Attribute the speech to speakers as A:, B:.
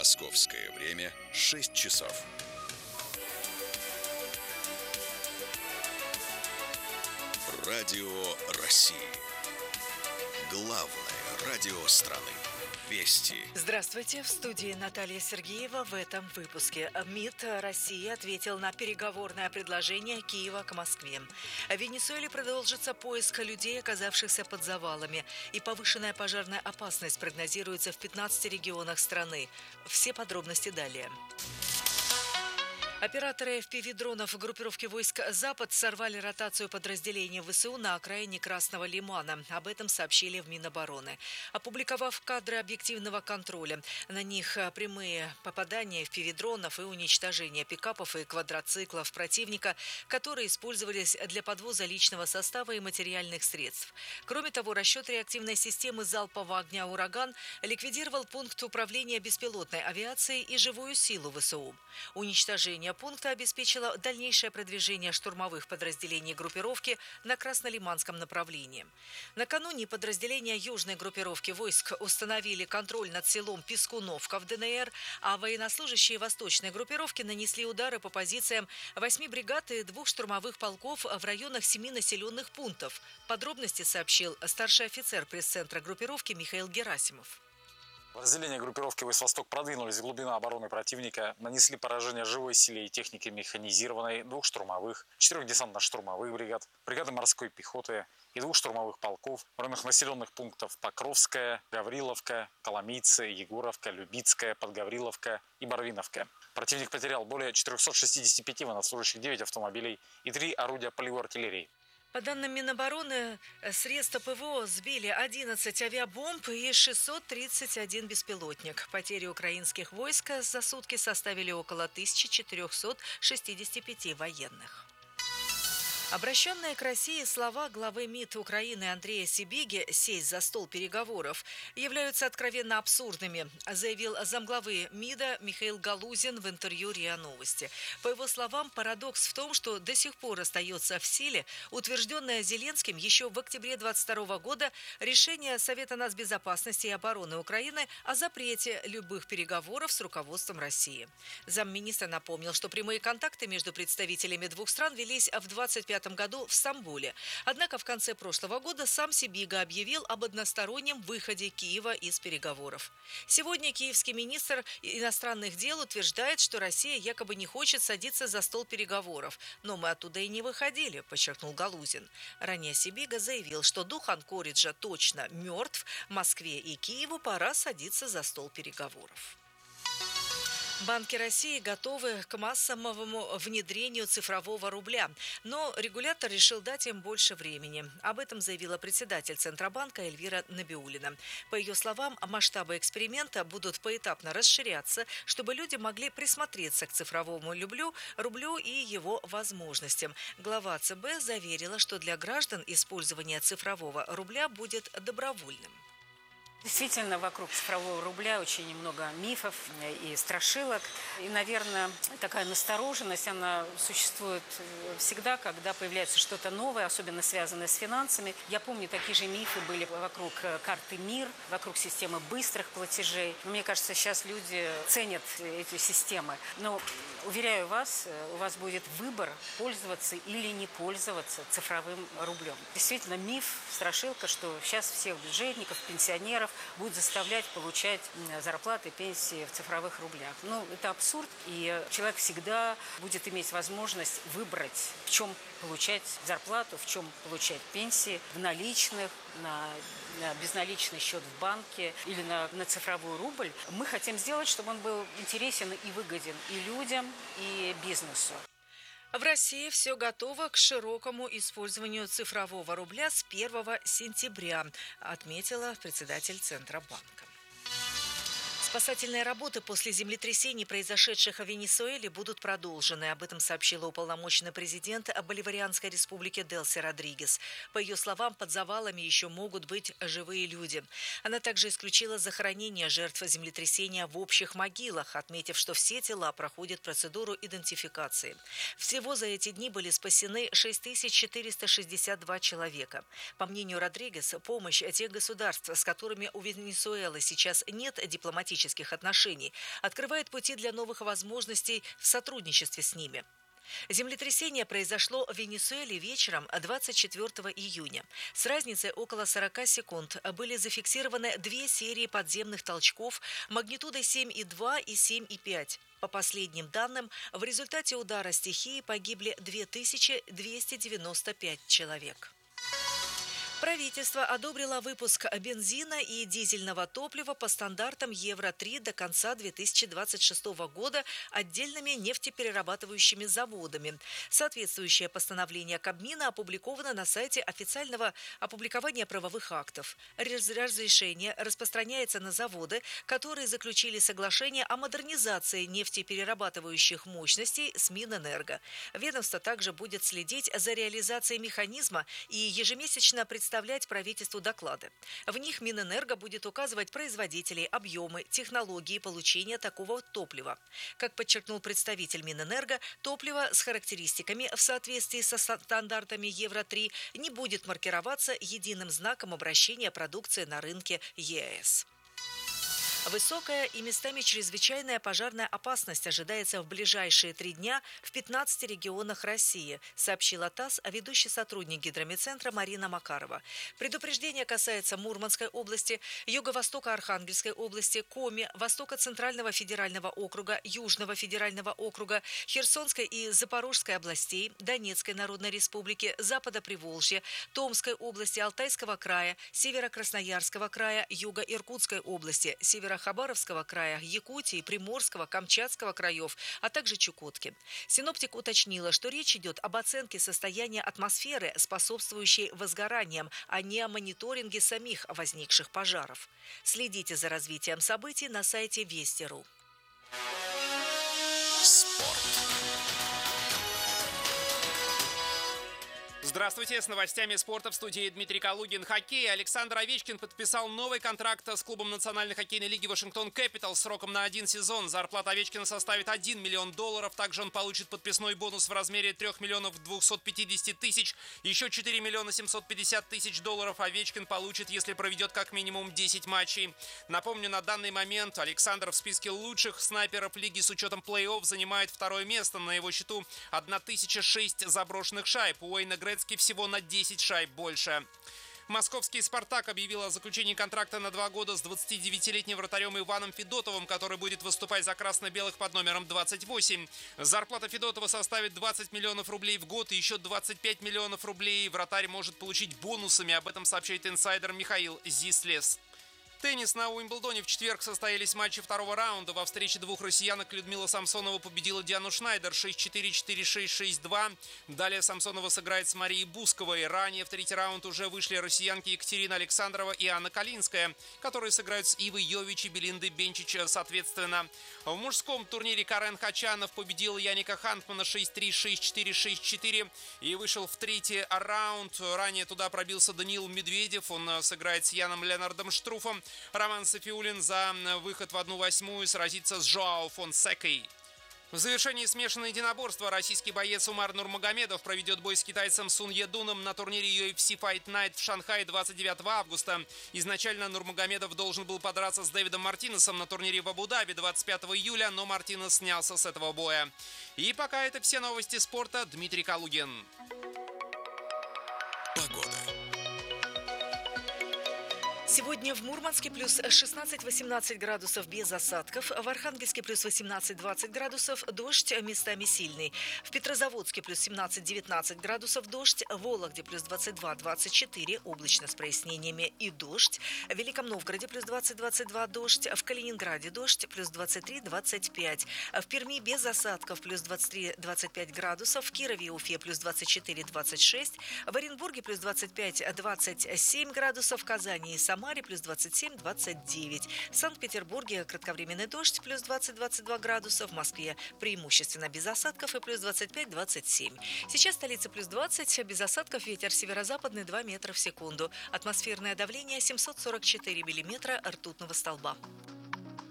A: Московское время 6 часов. Радио России. Главное радио страны. Вести.
B: Здравствуйте, в студии Наталья Сергеева. В этом выпуске МИД России ответил на переговорное предложение Киева к Москве. В Венесуэле продолжится поиск людей, оказавшихся под завалами, и повышенная пожарная опасность прогнозируется в 15 регионах страны. Все подробности далее. Операторы FPV-дронов группировки войск «Запад» сорвали ротацию подразделений ВСУ на окраине Красного Лимана. Об этом сообщили в Минобороны. Опубликовав кадры объективного контроля, на них прямые попадания FPV-дронов и уничтожение пикапов и квадроциклов противника, которые использовались для подвоза личного состава и материальных средств. Кроме того, расчет реактивной системы залпового огня «Ураган» ликвидировал пункт управления беспилотной авиацией и живую силу ВСУ. Уничтожение пункта обеспечило дальнейшее продвижение штурмовых подразделений группировки на Краснолиманском направлении. Накануне подразделения южной группировки войск установили контроль над селом Пискуновка в ДНР, а военнослужащие восточной группировки нанесли удары по позициям 8 бригад и 2 штурмовых полков в районах 7 населенных пунктов. Подробности сообщил старший офицер пресс-центра группировки Михаил Герасимов.
C: Подразделения группировки войск «Восток» продвинулись в глубину обороны противника, нанесли поражение живой силе и технике механизированной, 2 штурмовых, 4 десантно-штурмовых бригад, бригады морской пехоты и 2 штурмовых полков в районах населенных пунктов Покровская, Гавриловка, Коломийцы, Егоровка, Любицкая, Подгавриловка и Барвиновка. Противник потерял более 465 военнослужащих, 9 автомобилей и 3 орудия полевой артиллерии.
B: По данным Минобороны, средства ПВО сбили 11 авиабомб и 631 беспилотник. Потери украинских войск за сутки составили около 1465 военных. Обращенные к России слова главы МИД Украины Андрея Сибиги «сесть за стол переговоров» являются откровенно абсурдными, заявил замглавы МИДа Михаил Галузин в интервью РИА Новости. По его словам, парадокс в том, что до сих пор остается в силе утвержденное Зеленским еще в октябре 2022 года решение Совета нацбезопасности и обороны Украины о запрете любых переговоров с руководством России. Замминистра напомнил, что прямые контакты между представителями двух стран велись в 2025 году в Стамбуле. Однако в конце прошлого года сам Сибига объявил об одностороннем выходе Киева из переговоров. Сегодня киевский министр иностранных дел утверждает, что Россия якобы не хочет садиться за стол переговоров. Но мы оттуда и не выходили, подчеркнул Галузин. Ранее Сибига заявил, что дух Анкориджа точно мертв. Москве и Киеву пора садиться за стол переговоров. Банки России готовы к массовому внедрению цифрового рубля, но регулятор решил дать им больше времени. Об этом заявила председатель Центробанка Эльвира Набиуллина. По ее словам, масштабы эксперимента будут поэтапно расширяться, чтобы люди могли присмотреться к цифровому рублю и его возможностям. Глава ЦБ заверила, что для граждан использование цифрового рубля будет добровольным.
D: Действительно, вокруг цифрового рубля очень много мифов и страшилок. И, наверное, такая настороженность, она существует всегда, когда появляется что-то новое, особенно связанное с финансами. Я помню, такие же мифы были вокруг карты МИР, вокруг системы быстрых платежей. Мне кажется, сейчас люди ценят эти системы. Но, уверяю вас, у вас будет выбор, пользоваться или не пользоваться цифровым рублем. Действительно, миф, страшилка, что сейчас всех бюджетников, пенсионеров будет заставлять получать зарплаты, пенсии в цифровых рублях. Ну, это абсурд, и человек всегда будет иметь возможность выбрать, в чем получать зарплату, в чем получать пенсии, в наличных, на безналичный счет в банке или на цифровой рубль. Мы хотим сделать, чтобы он был интересен и выгоден и людям, и бизнесу.
B: В России все готово к широкому использованию цифрового рубля с 1 сентября, отметила председатель Центробанка. Спасательные работы после землетрясений, произошедших в Венесуэле, будут продолжены. Об этом сообщила уполномоченный президент Боливарианской республики Делси Родригес. По ее словам, под завалами еще могут быть живые люди. Она также исключила захоронение жертв землетрясения в общих могилах, отметив, что все тела проходят процедуру идентификации. Всего за эти дни были спасены 6462 человека. По мнению Родригес, помощь тех государств, с которыми у Венесуэлы сейчас нет дипломатических дипломатических отношений, открывает пути для новых возможностей в сотрудничестве с ними. Землетрясение произошло в Венесуэле вечером 24 июня. С разницей около 40 секунд были зафиксированы две серии подземных толчков магнитудой 7,2 и 7,5. По последним данным, в результате удара стихии погибли 2295 человек. Правительство одобрило выпуск бензина и дизельного топлива по стандартам Евро-3 до конца 2026 года отдельными нефтеперерабатывающими заводами. Соответствующее постановление Кабмина опубликовано на сайте официального опубликования правовых актов. Разрешение распространяется на заводы, которые заключили соглашение о модернизации нефтеперерабатывающих мощностей с Минэнерго. Ведомство также будет следить за реализацией механизма и ежемесячно представлять правительству доклады. В них Минэнерго будет указывать производителей, объемы, технологии получения такого топлива. Как подчеркнул представитель Минэнерго, топливо с характеристиками в соответствии со стандартами Евро-3 не будет маркироваться единым знаком обращения продукции на рынке ЕС. Высокая и местами чрезвычайная пожарная опасность ожидается в ближайшие 3 дня в 15 регионах России, сообщила ТАСС ведущий сотрудник Гидромедцентра Марина Макарова. Предупреждение касается Мурманской области, юго-востока Архангельской области, Коми, Востоко-Центрального федерального округа, Южного федерального округа, Херсонской и Запорожской областей, Донецкой Народной Республики, Запада Приволжья, Томской области, Алтайского края, Северо-Красноярского края, Юго-Иркутской области, Северо-Хабаровского края, Якутии, Приморского, Камчатского краев, а также Чукотки. Синоптик уточнила, что речь идет об оценке состояния атмосферы, способствующей возгораниям, а не о мониторинге самих возникших пожаров. Следите за развитием событий на сайте Вести.ру.
A: Спорт.
E: Здравствуйте, с новостями спорта в студии Дмитрий Калугин. Хоккей. Александр Овечкин подписал новый контракт с клубом Национальной хоккейной лиги Вашингтон Кэпиталс сроком на 1 сезон. Зарплата Овечкина составит $1 миллион. Также он получит подписной бонус в размере $3 250 000. Еще $4 750 000 Овечкин получит, если проведет как минимум 10 матчей. Напомню, на данный момент Александр в списке лучших снайперов лиги с учетом плей-офф занимает 2-е место. На его счету 1006 заброшенных шайб. У Уэйна Грецки всего на 10 шайб больше. Московский «Спартак» объявил о заключении контракта на 2 года с 29-летним вратарем Иваном Федотовым, который будет выступать за красно-белых под номером 28. Зарплата Федотова составит 20 миллионов рублей в год и еще 25 миллионов рублей вратарь может получить бонусами. Об этом сообщает инсайдер Михаил Зислес. Теннис. На Уимблдоне в четверг состоялись матчи второго раунда. Во встрече двух россиянок Людмила Самсонова победила Диану Шнайдер 6-4, 4-6, 6-2. Далее Самсонова сыграет с Марией Бусковой. Ранее в третий раунд уже вышли россиянки Екатерина Александрова и Анна Калинская, которые сыграют с Ивой Йович и Белиндой Бенчич соответственно. В мужском турнире Карен Хачанов победил Яника Хантмана 6-3, 6-4, 6-4 и вышел в третий раунд. Ранее туда пробился Даниил Медведев. Он сыграет с Яном Ленардом Штруфом. Роман Софиулин за выход в 1/8 сразится с Жоао Фонсекой. В завершении смешанного единоборства российский боец Умар Нурмагомедов проведет бой с китайцем Сун Едуном на турнире UFC Fight Night в Шанхае 29 августа. Изначально Нурмагомедов должен был подраться с Дэвидом Мартинесом на турнире в Абу-Даби 25 июля, но Мартинес снялся с этого боя. И пока это все новости спорта. Дмитрий Калугин.
A: Погода.
B: Сегодня в Мурманске плюс 16-18 градусов без осадков, в Архангельске плюс 18-20 градусов, дождь местами сильный. В Петрозаводске плюс 17-19 градусов, дождь, в Вологде плюс 22-24, облачно с прояснениями и дождь. В Великом Новгороде плюс 20-22 дождь, в Калининграде дождь плюс 23-25. В Перми без осадков плюс 23-25 градусов, в Кирове и Уфе плюс 24-26, в Оренбурге плюс 25-27 градусов, в Казани и Самаре плюс 27-29. В Санкт-Петербурге кратковременный дождь плюс 20-22 градуса. В Москве преимущественно без осадков и плюс 25-27. Сейчас столица плюс 20, без осадков, ветер северо-западный 2 метра в секунду. Атмосферное давление 744 миллиметра ртутного столба.